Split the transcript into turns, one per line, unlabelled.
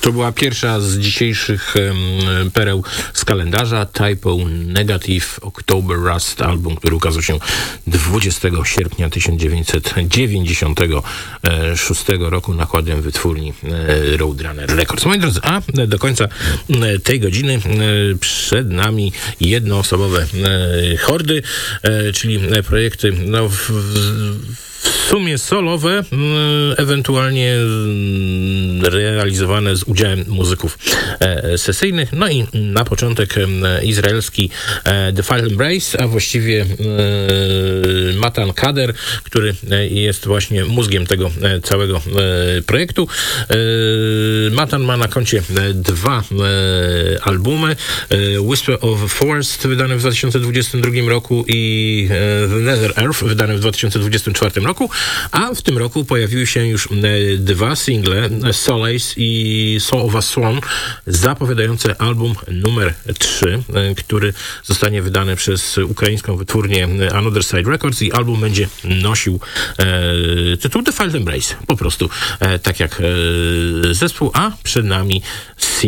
To była pierwsza z dzisiejszych pereł z kalendarza. Typo Negative October Rust, album, który ukazał się 20 sierpnia 1996 roku nakładem wytwórni Roadrunner Records. Moi drodzy, a do końca tej godziny przed nami jednoosobowe hordy, czyli projekty w sumie solowe, ewentualnie realizowane z udziałem muzyków sesyjnych. No i na początek izraelski The Final Embrace, a właściwie Matan Kader, który jest właśnie mózgiem tego całego projektu. Matan ma na koncie 2 albumy. Whisper of the Forest, wydany w 2022 roku, i The Nether Earth, wydany w 2024 roku. A w tym roku pojawiły się już 2 single, Solace i Soul of a Swan, zapowiadające album numer 3, który zostanie wydany przez ukraińską wytwórnię Another Side Records, i album będzie nosił tytuł The Final Embrace, po prostu tak jak zespół, a przed nami